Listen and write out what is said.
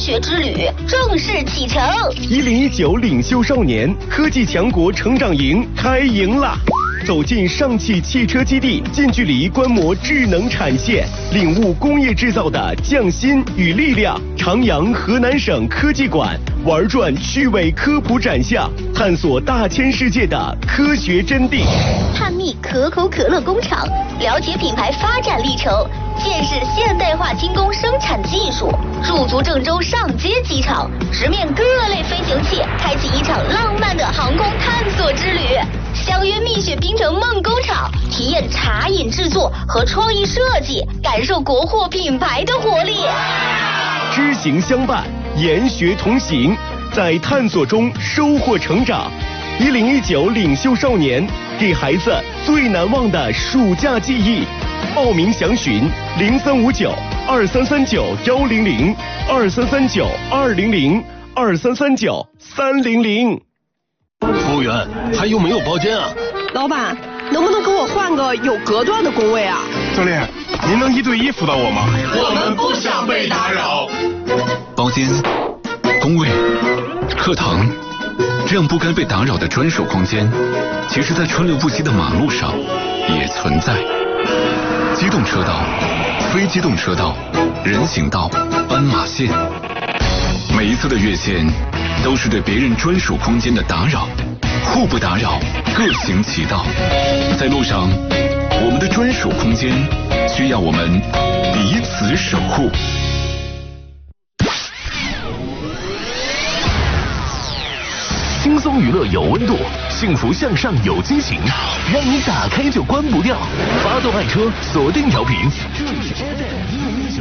学之旅正式启程。 1019领袖少年科技强国成长营开营啦！走进上汽汽车基地，近距离观摩智能产线，领悟工业制造的匠心与力量。长阳河南省科技馆玩转趣味科普展项，探索大千世界的科学真谛。 探秘可口可乐工厂，了解品牌发展历程，见识现代化精工生产技术。驻足郑州上街机场，直面各类飞行器，开启一场浪漫的航空探索之旅。相约蜜雪冰城梦工厂，体验茶饮制作和创意设计，感受国货品牌的活力。 知行相伴，研学同行，在探索中收获成长。1019领袖少年，给孩子最难忘的暑假记忆。报名详询0359-100，2339-200，2339-200，2339-300。 服务员，还有没有包间啊？ 老板，能不能给我换个有隔断的工位啊？ 教练，您能1对1辅导我吗？ 我们不想被打扰。 包间、工位、课堂，这样不该被打扰的专属空间，其实在川流不息的马路上也存在。机动车道、非机动车道、人行道、斑马线，每一次的越线都是对别人专属空间的打扰，互不打扰，各行其道。在路上，我们的专属空间需要我们彼此守护。 轻松娱乐有温度，幸福向上有惊喜，让你打开就关不掉。发动爱车，锁定调频，这里是 FM。